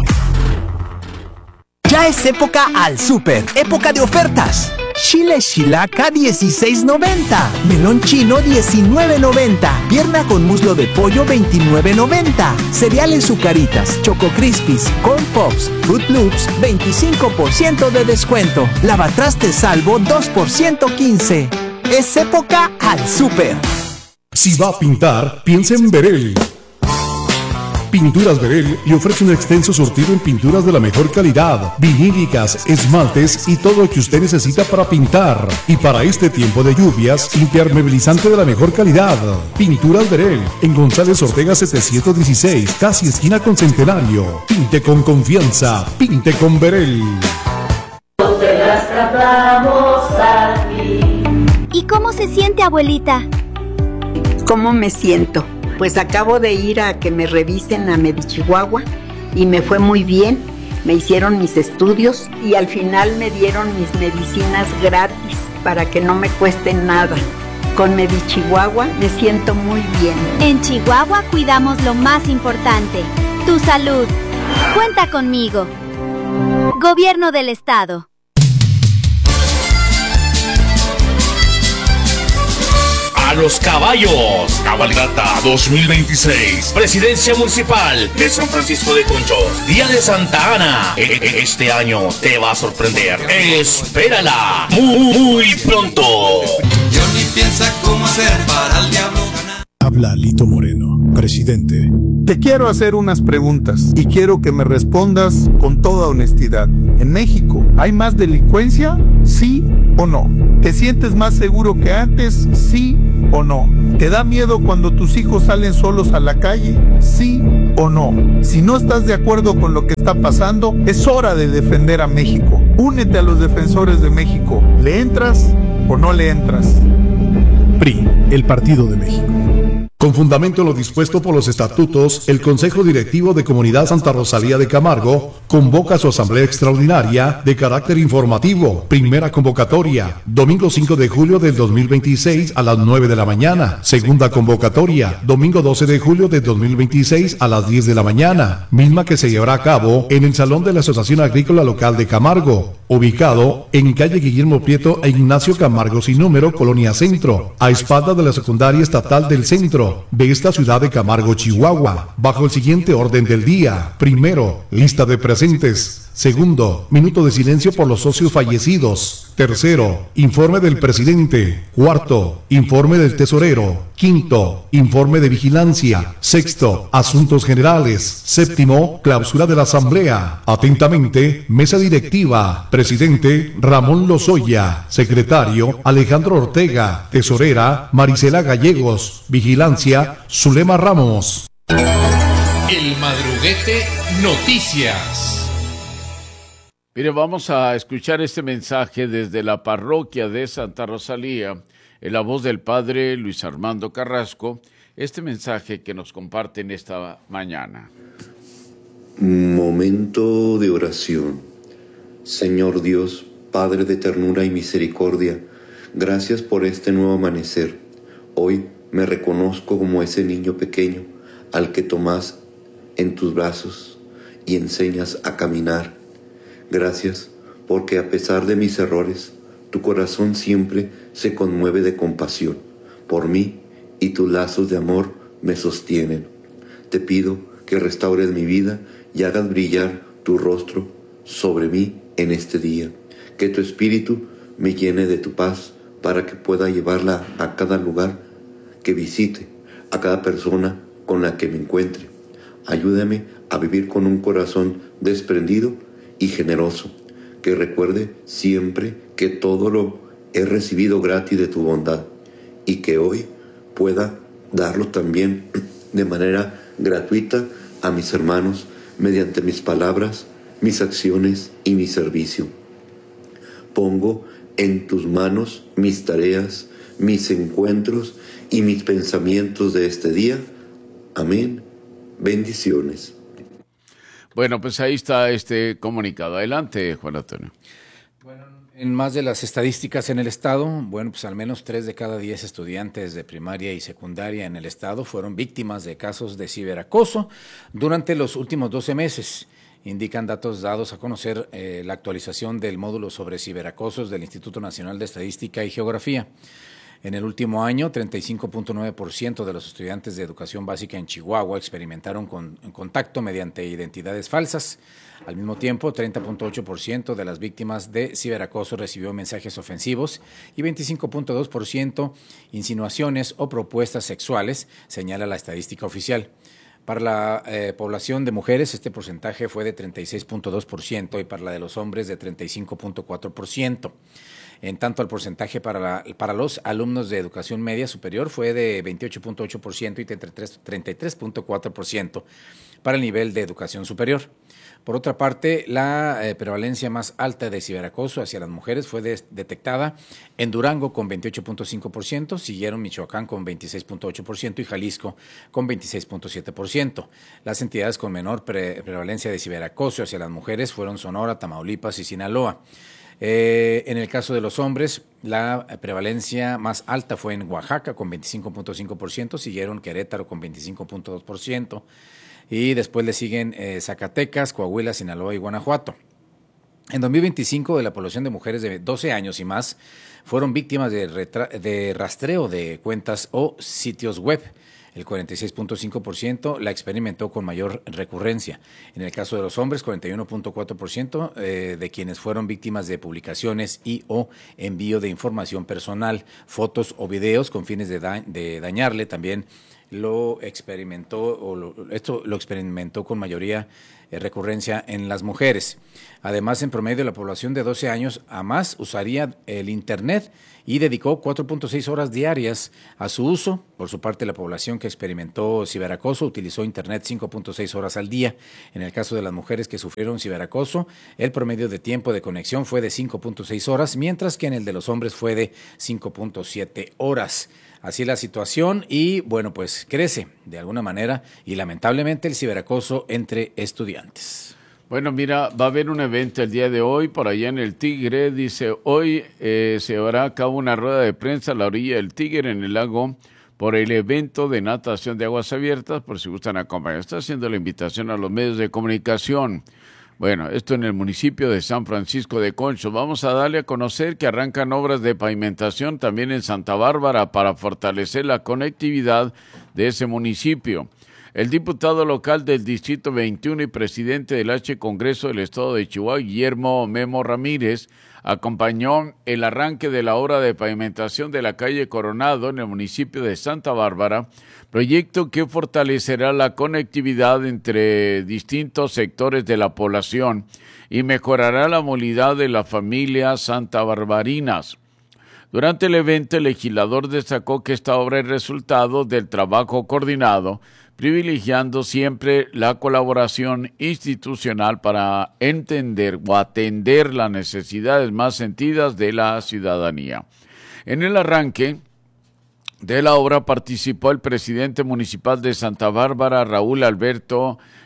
Ya es época al súper, época de ofertas. Chile Chilaca dieciséis noventa, melón chino diecinueve noventa, pierna con muslo de pollo veintinueve noventa, cereales Zucaritas, Choco Crispies, Corn Pops, Fruit Loops veinticinco por ciento de descuento, lavatrastes Salvo dos por ciento quince. Es época al súper. Si va a pintar, piensa en Berel. Pinturas Berel le ofrece un extenso surtido en pinturas de la mejor calidad, vinílicas, esmaltes y todo lo que usted necesita para pintar. Y para este tiempo de lluvias, impermeabilizante de la mejor calidad. Pinturas Berel, en González Ortega setecientos dieciséis, casi esquina con Centenario. Pinte con confianza, pinte con Berel. Te las cantamos aquí. ¿Y cómo se siente, abuelita? ¿Cómo me siento? Pues acabo de ir a que me revisen a Medichihuahua y me fue muy bien. Me hicieron mis estudios y al final me dieron mis medicinas gratis para que no me cuesten nada. Con Medichihuahua me siento muy bien. En Chihuahua cuidamos lo más importante, tu salud. Cuenta conmigo. Gobierno del Estado. A los caballos, Cabalgata dos mil veintiséis, Presidencia Municipal de San Francisco de Conchos, Día de Santa Ana. Este año te va a sorprender. Espérala muy, muy pronto. Johnny piensa cómo hacer para el diablo ganar. Habla Lito Moreno, presidente. Te quiero hacer unas preguntas y quiero que me respondas con toda honestidad. ¿En México hay más delincuencia? ¿Sí o no? ¿Te sientes más seguro que antes? ¿Sí o no? ¿Te da miedo cuando tus hijos salen solos a la calle? ¿Sí o no? Si no estás de acuerdo con lo que está pasando, es hora de defender a México. Únete a los defensores de México. ¿Le entras o no le entras? P R I, el Partido de México. Con fundamento en lo dispuesto por los estatutos, el Consejo Directivo de Comunidad Santa Rosalía de Camargo convoca su asamblea extraordinaria de carácter informativo. Primera convocatoria, domingo cinco de julio del dos mil veintiséis a las nueve de la mañana. Segunda convocatoria, domingo doce de julio del dos mil veintiséis a las diez de la mañana. Misma que se llevará a cabo en el Salón de la Asociación Agrícola Local de Camargo, ubicado en calle Guillermo Prieto e Ignacio Camargo sin número, Colonia Centro, a espaldas de la Secundaria Estatal del Centro de esta ciudad de Camargo, Chihuahua, bajo el siguiente orden del día. Primero, lista de presentes. Segundo, minuto de silencio por los socios fallecidos. Tercero, informe del presidente. Cuarto, informe del tesorero. Quinto, informe de vigilancia. Sexto, asuntos generales. Séptimo, clausura de la asamblea. Atentamente, mesa directiva. Presidente, Ramón Lozoya. Secretario, Alejandro Ortega. Tesorera, Marisela Gallegos. Vigilancia, Zulema Ramos. El Madruguete Noticias. Mire, vamos a escuchar este mensaje desde la parroquia de Santa Rosalía, en la voz del padre Luis Armando Carrasco, este mensaje que nos comparten esta mañana. Momento de oración. Señor Dios, Padre de ternura y misericordia, gracias por este nuevo amanecer. Hoy me reconozco como ese niño pequeño al que tomas en tus brazos y enseñas a caminar. Gracias porque a pesar de mis errores, tu corazón siempre se conmueve de compasión por mí y tus lazos de amor me sostienen. Te pido que restaures mi vida y hagas brillar tu rostro sobre mí en este día. Que tu espíritu me llene de tu paz para que pueda llevarla a cada lugar que visite, a cada persona con la que me encuentre. Ayúdame a vivir con un corazón desprendido y generoso, que recuerde siempre que todo lo he recibido gratis de tu bondad y que hoy pueda darlo también de manera gratuita a mis hermanos mediante mis palabras, mis acciones y mi servicio. Pongo en tus manos mis tareas, mis encuentros y mis pensamientos de este día. Amén. Bendiciones. Bueno, pues ahí está este comunicado. Adelante, Juan Antonio. En más de las estadísticas en el estado, bueno, pues al menos tres de cada diez estudiantes de primaria y secundaria en el estado fueron víctimas de casos de ciberacoso durante los últimos doce meses. Indican datos dados a conocer eh, la actualización del módulo sobre ciberacosos del Instituto Nacional de Estadística y Geografía. En el último año, treinta y cinco punto nueve por ciento de los estudiantes de educación básica en Chihuahua experimentaron con, contacto mediante identidades falsas. Al mismo tiempo, treinta punto ocho por ciento de las víctimas de ciberacoso recibió mensajes ofensivos y veinticinco punto dos por ciento insinuaciones o propuestas sexuales, señala la estadística oficial. Para la eh, población de mujeres, este porcentaje fue de treinta y seis punto dos por ciento y para la de los hombres de treinta y cinco punto cuatro por ciento. En tanto, el porcentaje para, la, para los alumnos de educación media superior fue de veintiocho punto ocho por ciento y treinta y tres punto cuatro por ciento para el nivel de educación superior. Por otra parte, la eh, prevalencia más alta de ciberacoso hacia las mujeres fue de, detectada en Durango con veintiocho punto cinco por ciento, siguieron Michoacán con veintiséis punto ocho por ciento y Jalisco con veintiséis punto siete por ciento. Las entidades con menor pre, prevalencia de ciberacoso hacia las mujeres fueron Sonora, Tamaulipas y Sinaloa. Eh, en el caso de los hombres, la prevalencia más alta fue en Oaxaca con veinticinco punto cinco por ciento, siguieron Querétaro con veinticinco punto dos por ciento y después le siguen eh, Zacatecas, Coahuila, Sinaloa y Guanajuato. En dos mil veinticinco, de la población de mujeres de doce años y más fueron víctimas de, retra- de rastreo de cuentas o sitios web. El cuarenta y seis punto cinco por ciento la experimentó con mayor recurrencia. En el caso de los hombres, cuarenta y uno punto cuatro por ciento eh, de quienes fueron víctimas de publicaciones y o envío de información personal, fotos o videos con fines de, da- de dañarle, también lo experimentó, o lo, esto lo experimentó con mayoría eh, recurrencia en las mujeres. Además, en promedio, la población de doce años a más usaría el Internet y dedicó cuatro punto seis horas diarias a su uso. Por su parte, la población que experimentó ciberacoso utilizó Internet cinco punto seis horas al día. En el caso de las mujeres que sufrieron ciberacoso, el promedio de tiempo de conexión fue de cinco punto seis horas, mientras que en el de los hombres fue de cinco punto siete horas. Así es la situación y, bueno, pues crece de alguna manera y lamentablemente el ciberacoso entre estudiantes. Bueno, mira, va a haber un evento el día de hoy por allá en el Tigre. Dice, hoy eh, se llevará a cabo una rueda de prensa a la orilla del Tigre en el lago por el evento de natación de aguas abiertas, por si gustan acompañar. Está haciendo la invitación a los medios de comunicación. Bueno, esto en el municipio de San Francisco de Conchos. Vamos a darle a conocer que arrancan obras de pavimentación también en Santa Bárbara para fortalecer la conectividad de ese municipio. El diputado local del Distrito veintiuno y presidente del H Congreso del Estado de Chihuahua, Guillermo Memo Ramírez, acompañó el arranque de la obra de pavimentación de la calle Coronado en el municipio de Santa Bárbara, proyecto que fortalecerá la conectividad entre distintos sectores de la población y mejorará la movilidad de las familias santabarbarinas. Durante el evento, el legislador destacó que esta obra es resultado del trabajo coordinado, privilegiando siempre la colaboración institucional para entender o atender las necesidades más sentidas de la ciudadanía. En el arranque de la obra participó el presidente municipal de Santa Bárbara, Raúl Alberto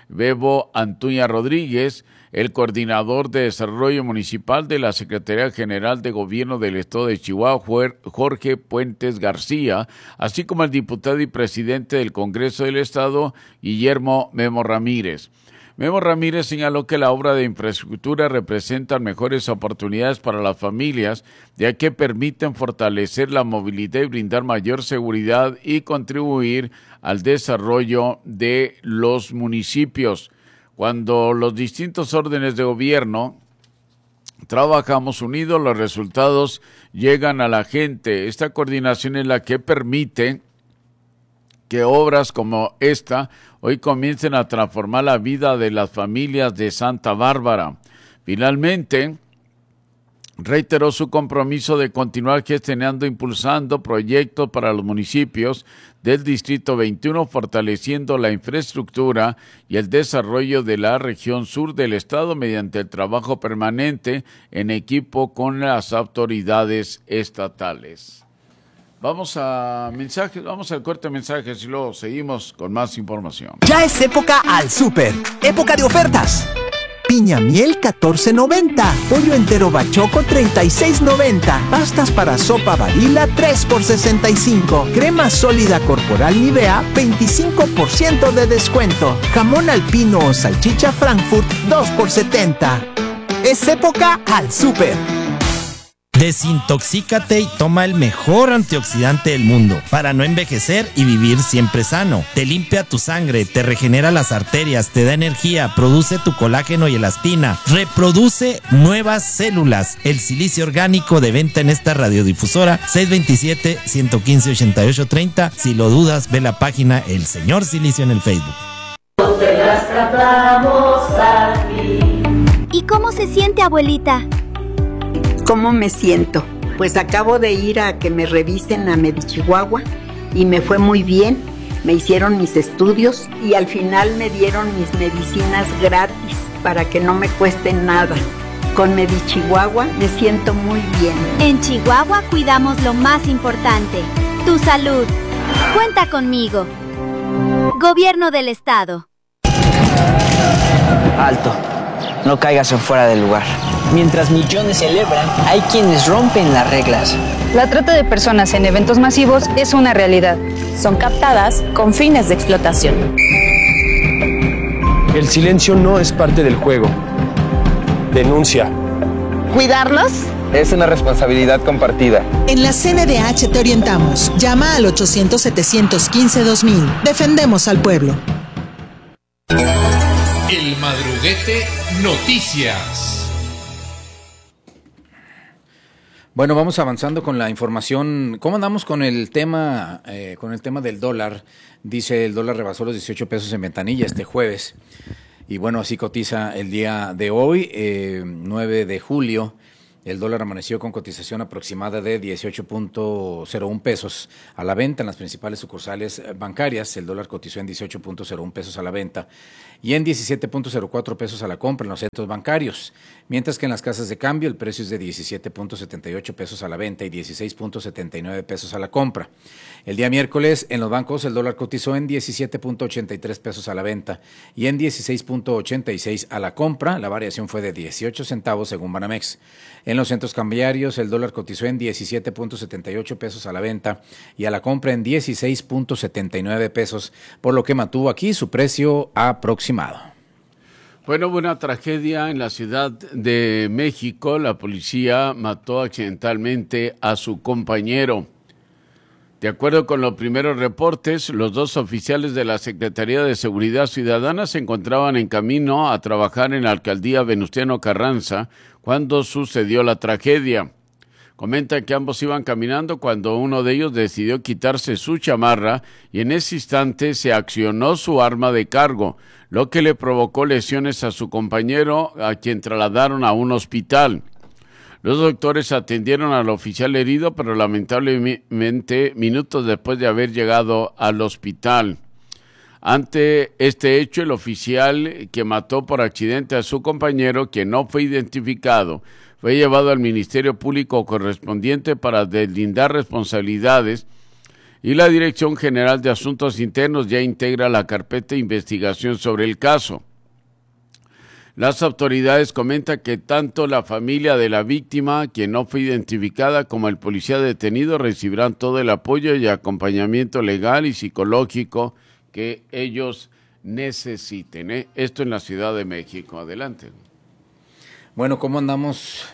Bebo Antuña Rodríguez, el coordinador de Desarrollo Municipal de la Secretaría General de Gobierno del Estado de Chihuahua, Jorge Puentes García, así como el diputado y presidente del Congreso del Estado, Guillermo Memo Ramírez. Memo Ramírez señaló que la obra de infraestructura representa mejores oportunidades para las familias, ya que permiten fortalecer la movilidad y brindar mayor seguridad y contribuir al desarrollo de los municipios. Cuando los distintos órdenes de gobierno trabajamos unidos, los resultados llegan a la gente. Esta coordinación es la que permite que obras como esta hoy comiencen a transformar la vida de las familias de Santa Bárbara. Finalmente, reiteró su compromiso de continuar gestionando e impulsando proyectos para los municipios del Distrito veintiuno, fortaleciendo la infraestructura y el desarrollo de la región sur del estado mediante el trabajo permanente en equipo con las autoridades estatales. Vamos a mensajes, vamos al corte de mensajes y luego seguimos con más información. Ya es época al súper, época de ofertas. Piña miel catorce noventa, pollo entero bachoco treinta y seis noventa, pastas para sopa Barilla tres por sesenta y cinco, crema sólida corporal Nivea veinticinco por ciento de descuento, jamón alpino o salchicha Frankfurt dos por setenta. Es época al súper. Desintoxícate y toma el mejor antioxidante del mundo para no envejecer y vivir siempre sano. Te limpia tu sangre, te regenera las arterias, te da energía, produce tu colágeno y elastina, reproduce nuevas células. El silicio orgánico de venta en esta radiodifusora seis dos siete, uno uno cinco, ocho ocho tres cero. Si lo dudas, ve la página El Señor Silicio en el Facebook. Te las cantamos aquí. ¿Y cómo se siente, abuelita? ¿Cómo me siento? Pues acabo de ir a que me revisen a Medichihuahua y me fue muy bien. Me hicieron mis estudios y al final me dieron mis medicinas gratis para que no me cuesten nada. Con Medichihuahua me siento muy bien. En Chihuahua cuidamos lo más importante, tu salud. Cuenta conmigo. Gobierno del Estado. Alto, no caigas en fuera del lugar. Mientras millones celebran, hay quienes rompen las reglas. La trata de personas en eventos masivos es una realidad. Son captadas con fines de explotación. El silencio no es parte del juego. Denuncia. ¿Cuidarnos? Es una responsabilidad compartida. En la C N D H te orientamos. Llama al ochocientos, setecientos quince, dos mil. Defendemos al pueblo. El Madruguete Noticias. Bueno, vamos avanzando con la información. ¿Cómo andamos con el tema, eh, con el tema del dólar? Dice el dólar rebasó los dieciocho pesos en ventanilla este jueves. Y bueno, así cotiza el día de hoy, eh, nueve de julio. El dólar amaneció con cotización aproximada de dieciocho punto cero uno pesos a la venta en las principales sucursales bancarias. El dólar cotizó en dieciocho punto cero uno pesos a la venta y en diecisiete punto cero cuatro pesos a la compra en los centros bancarios, mientras que en las casas de cambio el precio es de diecisiete punto setenta y ocho pesos a la venta y dieciséis punto setenta y nueve pesos a la compra. El día miércoles en los bancos el dólar cotizó en diecisiete punto ochenta y tres pesos a la venta y en dieciséis punto ochenta y seis a la compra. La variación fue de dieciocho centavos según Banamex. En los centros cambiarios el dólar cotizó en diecisiete punto setenta y ocho pesos a la venta y a la compra en dieciséis punto setenta y nueve pesos, por lo que mantuvo aquí su precio aproximado. Bueno, hubo una tragedia en la Ciudad de México. La policía mató accidentalmente a su compañero. De acuerdo con los primeros reportes, los dos oficiales de la Secretaría de Seguridad Ciudadana se encontraban en camino a trabajar en la alcaldía Venustiano Carranza cuando sucedió la tragedia. Comenta que ambos iban caminando cuando uno de ellos decidió quitarse su chamarra y en ese instante se accionó su arma de cargo, lo que le provocó lesiones a su compañero, a quien trasladaron a un hospital. Los doctores atendieron al oficial herido, pero lamentablemente minutos después de haber llegado al hospital. Ante este hecho, el oficial que mató por accidente a su compañero, quien no fue identificado, fue llevado al Ministerio Público correspondiente para deslindar responsabilidades. y la Dirección General de Asuntos Internos ya integra la carpeta de investigación sobre el caso. Las autoridades comentan que tanto la familia de la víctima, quien no fue identificada, como el policía detenido recibirán todo el apoyo y acompañamiento legal y psicológico que ellos necesiten, ¿eh? Esto en la Ciudad de México. Adelante. Bueno, ¿cómo andamos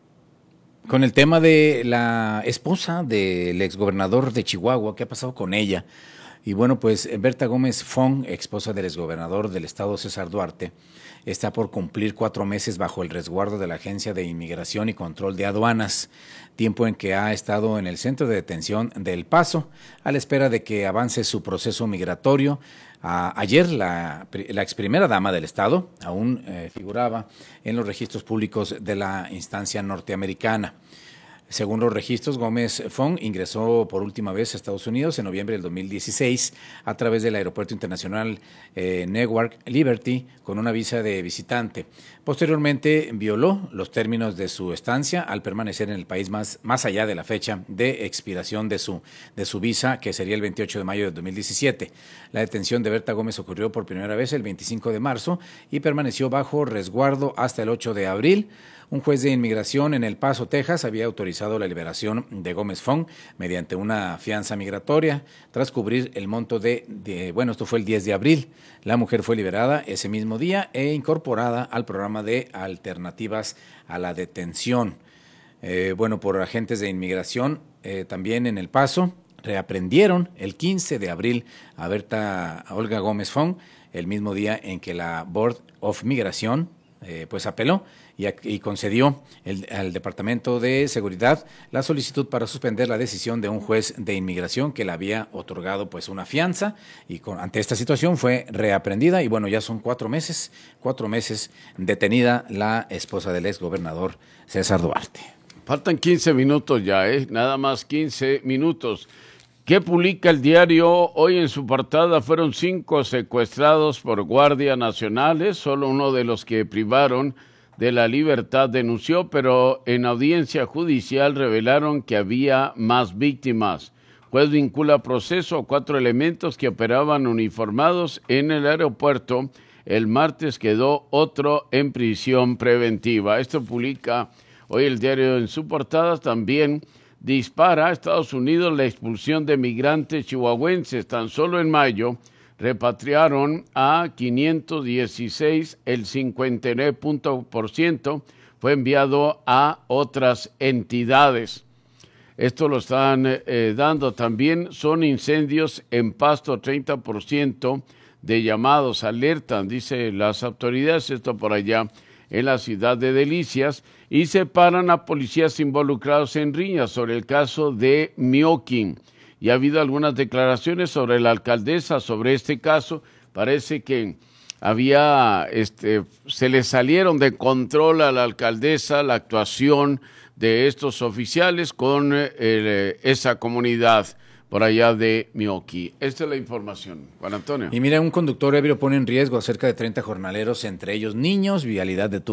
con el tema de la esposa del exgobernador de Chihuahua? ¿Qué ha pasado con ella? Y bueno, pues Berta Gómez Fong, esposa del exgobernador del estado César Duarte, está por cumplir cuatro meses bajo el resguardo de la Agencia de Inmigración y Control de Aduanas, tiempo en que ha estado en el centro de detención de El Paso, a la espera de que avance su proceso migratorio. A, ayer la, la ex primera dama del estado aún eh, figuraba en los registros públicos de la instancia norteamericana. Según los registros, Gómez Fong ingresó por última vez a Estados Unidos en noviembre del dos mil dieciséis a través del Aeropuerto Internacional eh, Newark Liberty con una visa de visitante. Posteriormente violó los términos de su estancia al permanecer en el país más, más allá de la fecha de expiración de su, de su visa, que sería el veintiocho de mayo de dos mil diecisiete. La detención de Berta Gómez ocurrió por primera vez el veinticinco de marzo y permaneció bajo resguardo hasta el ocho de abril. Un juez de inmigración en El Paso, Texas, había autorizado la liberación de Gómez Fong mediante una fianza migratoria tras cubrir el monto de, de, bueno, esto fue el diez de abril. La mujer fue liberada ese mismo día e incorporada al programa de alternativas a la detención. Eh, bueno, por agentes de inmigración, eh, también en El Paso, reaprendieron el quince de abril a Berta a Olga Gómez Fong, el mismo día en que la Board of Migración eh, pues apeló y, y concedió el, al Departamento de Seguridad la solicitud para suspender la decisión de un juez de inmigración que le había otorgado pues una fianza, y con, ante esta situación fue reaprendida y bueno, ya son cuatro meses, cuatro meses detenida la esposa del ex gobernador César Duarte. Faltan quince minutos ya, ¿eh? Nada más quince minutos. ¿Qué publica el diario hoy en su portada? Fueron cinco secuestrados por guardias nacionales, solo uno de los que privaron de la libertad denunció, pero en audiencia judicial revelaron que había más víctimas. Juez vincula proceso a cuatro elementos que operaban uniformados en el aeropuerto. El martes quedó otro en prisión preventiva. Esto publica hoy el diario en su portada. También dispara a Estados Unidos la expulsión de migrantes chihuahuenses. Tan solo en mayo repatriaron a quinientos dieciséis, el cincuenta y nueve por ciento fue enviado a otras entidades. Esto lo están eh, dando también. Son incendios en Pasto, treinta por ciento de llamados alertan, dice las autoridades, esto por allá en la ciudad de Delicias, y separan a policías involucrados en riñas sobre el caso de Mioquín. Y ha habido algunas declaraciones sobre la alcaldesa sobre este caso. Parece que había, este, se le salieron de control a la alcaldesa la actuación de estos oficiales con eh, esa comunidad por allá de Mioquín. Esta es la información. Juan Antonio. Y mira, un conductor ebrio pone en riesgo a cerca de treinta jornaleros, entre ellos niños, vialidad de